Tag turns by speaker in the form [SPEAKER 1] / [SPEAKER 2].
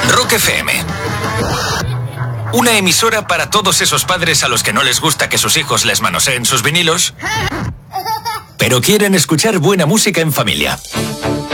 [SPEAKER 1] Rock FM. Una emisora para todos esos padres a los que no les gusta que sus hijos les manoseen sus vinilos, pero quieren escuchar buena música en familia.